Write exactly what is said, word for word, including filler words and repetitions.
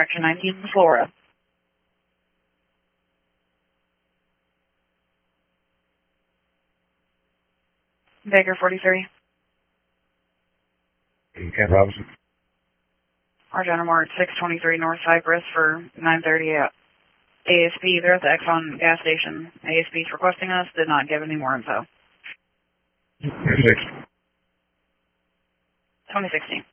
correction, nineteen Flora. Baker forty-three. Kent Robinson. Argenta Mark six twenty-three North Cypress for nine thirty A S P. They're at the Exxon gas station. A S P's requesting us, did not give any more info. thirty-six. twenty sixteen.